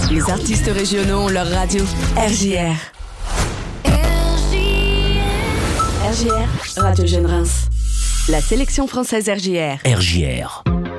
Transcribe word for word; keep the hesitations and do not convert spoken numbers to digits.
Les artistes régionaux ont leur radio. R J R. R J R, Radio Jeune Reims. La sélection française R J R. R J R.